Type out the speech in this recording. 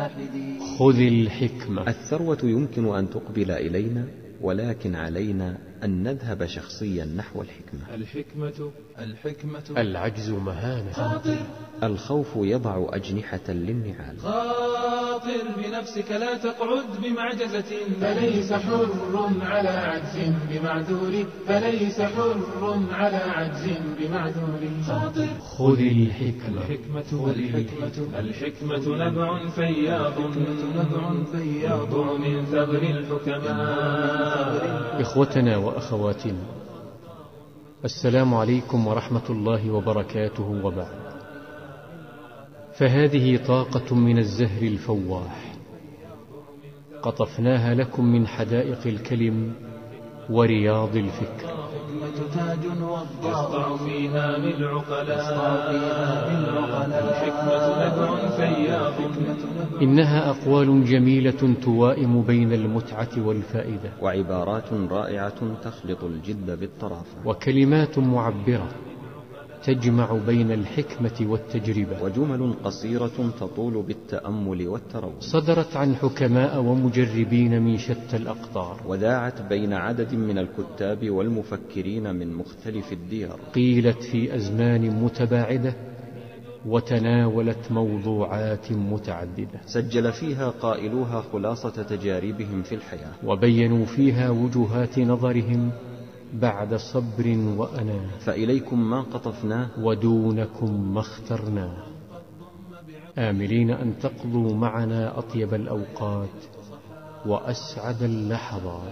خذ الحكمة. الثروة يمكن أن تقبل إلينا، ولكن علينا أن نذهب شخصيا نحو الحكمة. الحكمة العجز مهانة. الخوف يضع أجنحة للنعال. خاطر بنفسك لا تقعد بمعجزة، فليس حر على عجز بمعذور، فليس حر على عجز بمعذور. خذ الحكمة. الحكمة نبع فياض من ثغر الحكماء. إخوتنا وأخواتنا، السلام عليكم ورحمة الله وبركاته، وبعد. فهذه طاقة من الزهر الفواح قطفناها لكم من حدائق الكلم ورياض الفكر. يسطع فيها بالعقلاء. الحكمة نبع فياض. إنها أقوال جميلة توائم بين المتعة والفائدة، وعبارات رائعة تخلط الجد بالطرافة، وكلمات معبرة تجمع بين الحكمة والتجربة، وجمل قصيرة تطول بالتأمل والتروي، صدرت عن حكماء ومجربين من شتى الأقطار، وذاعت بين عدد من الكتاب والمفكرين من مختلف الديار، قيلت في أزمان متباعدة، وتناولت موضوعات متعددة، سجل فيها قائلوها خلاصة تجاربهم في الحياة، وبينوا فيها وجهات نظرهم بعد صبر وأناة. فإليكم ما قطفناه، ودونكم ما اخترناه، آملين أن تقضوا معنا أطيب الأوقات وأسعد اللحظات.